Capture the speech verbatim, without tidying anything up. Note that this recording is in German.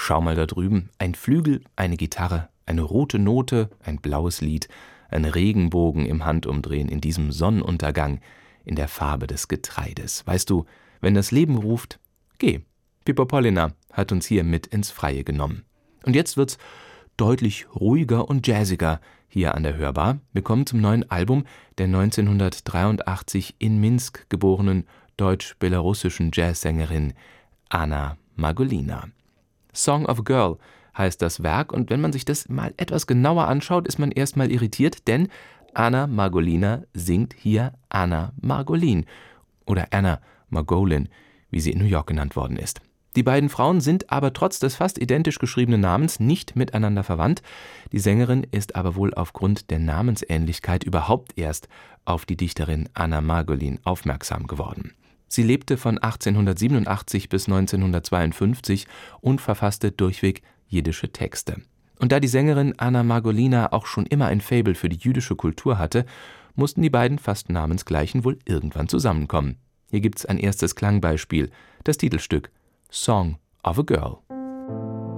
Schau mal da drüben, ein Flügel, eine Gitarre, eine rote Note, ein blaues Lied, ein Regenbogen im Handumdrehen in diesem Sonnenuntergang, in der Farbe des Getreides. Weißt du, wenn das Leben ruft, geh. Pippo Polliner hat uns hier mit ins Freie genommen. Und jetzt wird's deutlich ruhiger und jazziger hier an der Hörbar. Wir kommen zum neuen Album der neunzehnhundertdreiundachtzig in Minsk geborenen deutsch-belarussischen Jazzsängerin Anna Margolina. Song of a Girl heißt das Werk, und wenn man sich das mal etwas genauer anschaut, ist man erstmal irritiert, denn Anna Margolina singt hier Anna Margolin oder Anna Margolin, wie sie in New York genannt worden ist. Die beiden Frauen sind aber trotz des fast identisch geschriebenen Namens nicht miteinander verwandt. Die Sängerin ist aber wohl aufgrund der Namensähnlichkeit überhaupt erst auf die Dichterin Anna Margolin aufmerksam geworden. Sie lebte von achtzehnhundertsiebenundachtzig bis neunzehnhundertzweiundfünfzig und verfasste durchweg jiddische Texte. Und da die Sängerin Anna Margolina auch schon immer ein Faible für die jüdische Kultur hatte, mussten die beiden fast namensgleichen wohl irgendwann zusammenkommen. Hier gibt's ein erstes Klangbeispiel, das Titelstück Song of a Girl.